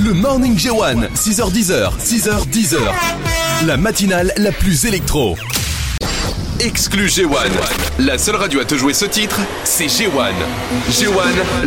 Le Morning G1, 6h10h, 6h10h. La matinale la plus électro. Exclu G1. La seule radio à te jouer ce titre, c'est G1. G1,